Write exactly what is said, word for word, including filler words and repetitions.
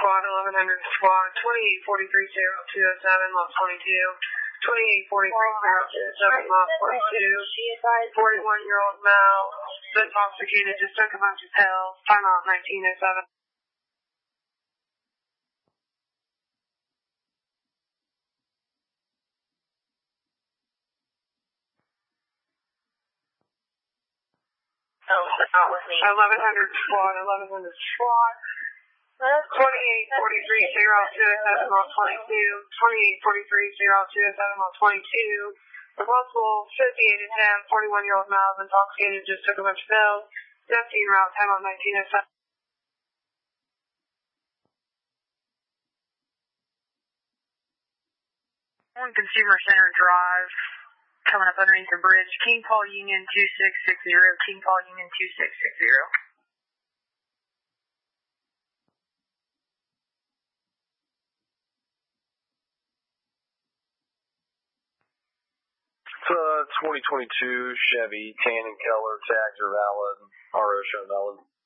squad, eleven hundred squad, twenty-eight forty-three zero two oh seven, lost twenty-two. twenty-eight forty-three zero two oh seven, lost forty-two. forty-one-year-old male, intoxicated, just took a bunch of pills. Time out nineteen oh seven. Oh, but not with me. eleven hundred squad, eleven hundred squad. twenty-eight forty-three zero two oh seven, lost twenty-two. twenty-eight forty-three zero two oh seven, lost twenty-two. Responsible fifty-eight to ten, forty-one-year-old male, intoxicated, just took a bunch of pills. fifteen route, time out nineteen oh seven. On Consumer Center Drive, coming up underneath the bridge, King Paul Union two six six zero, King Paul Union two six six zero. It's a twenty twenty-two Chevy, tan and color, tags are valid, R O show valid.